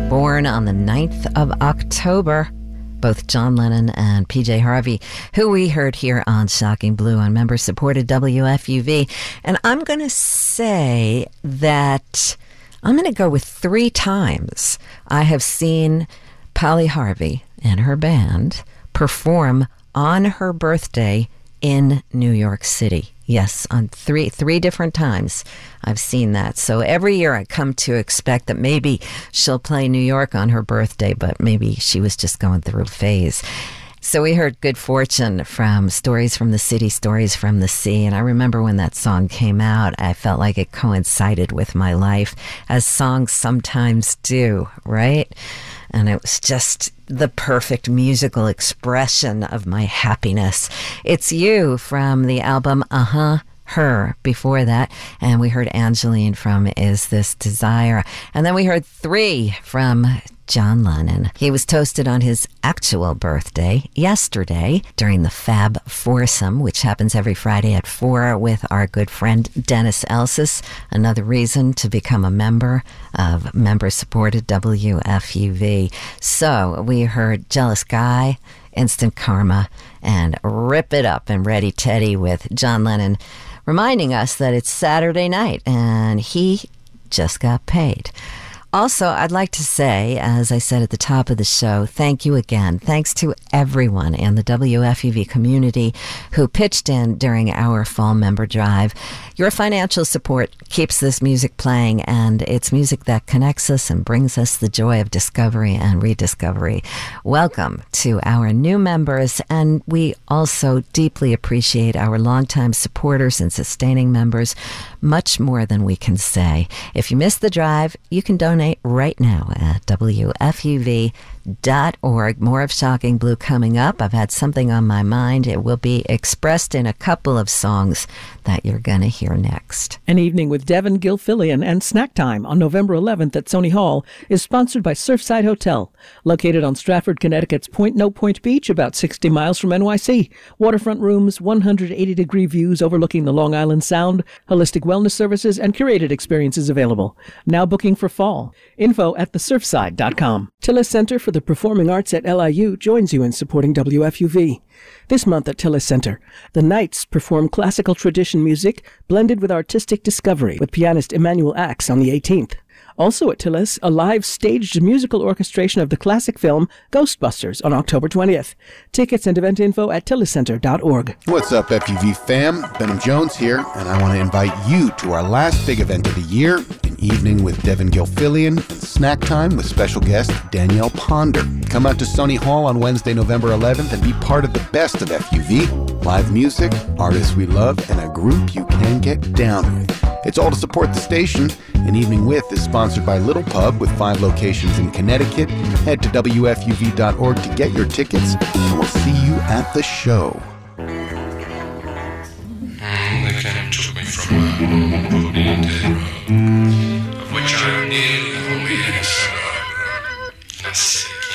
born on the 9th of October. Both John Lennon and PJ Harvey, who we heard here on Shocking Blue on member-supported WFUV. And I'm going to say that I'm going to go with 3 times I have seen Polly Harvey and her band perform on her birthday in New York City. Yes, on three different times I've seen that. So every year I come to expect that maybe she'll play New York on her birthday, but maybe she was just going through a phase. So we heard Good Fortune from Stories from the City, Stories from the Sea. And I remember when that song came out, I felt like it coincided with my life, as songs sometimes do, right? And it was just the perfect musical expression of my happiness. It's You from the album Her before that. And we heard Angeline from Is This Desire. And then we heard 3 from John Lennon. He was toasted on his actual birthday yesterday during the Fab Foursome, which happens every Friday at 4 with our good friend Dennis Elsis. Another reason to become a member of member-supported WFUV. So we heard Jealous Guy, Instant Karma, and Rip It Up and Ready Teddy with John Lennon, reminding us that it's Saturday night and he just got paid. Also, I'd like to say, as I said at the top of the show, thank you again. Thanks to everyone in the WFUV community who pitched in during our fall member drive. Your financial support keeps this music playing, and it's music that connects us and brings us the joy of discovery and rediscovery. Welcome to our new members, and we also deeply appreciate our longtime supporters and sustaining members, much more than we can say. If you missed the drive, you can donate right now at WFUV.org. More of Shocking Blue coming up. I've had something on my mind. It will be expressed in a couple of songs that you're going to hear next. An Evening with Devin Gilfillian and Snack Time on November 11th at Sony Hall is sponsored by Surfside Hotel, located on Stratford, Connecticut's Point No Point Beach, about 60 miles from NYC. Waterfront rooms, 180-degree views overlooking the Long Island Sound, holistic wellness services, and curated experiences available. Now booking for fall. Info at thesurfside.com. Tillis Center for the Performing Arts at LIU joins you in supporting WFUV. This month at Tillis Center, the Knights perform classical tradition music blended with artistic discovery with pianist Emmanuel Axe on the 18th. Also at Tillis, a live staged musical orchestration of the classic film Ghostbusters on October 20th. Tickets and event info at tilliscenter.org. What's up, FUV fam? Benham Jones here, and I want to invite you to our last big event of the year, An Evening with Devin Gilfillian, and Snack Time with special guest Danielle Ponder. Come out to Sony Hall on Wednesday, November 11th, and be part of the best of FUV. Live music, artists we love, and a group you can get down with. It's all to support the station. An Evening With is sponsored by Little Pub with 5 locations in Connecticut. Head to WFUV.org to get your tickets, and we'll see you at the show. They came and took me from